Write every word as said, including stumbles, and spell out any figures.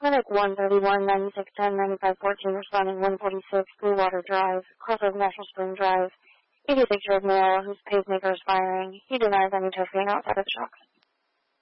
Clinic one thirty-one, ninety-six ten, ninety-five fourteen, responding one forty-six, Blue Water Drive, Crossroads National Spring Drive, eighty-six-year-old male whose pacemaker is firing. He denies any testing outside of the shocks.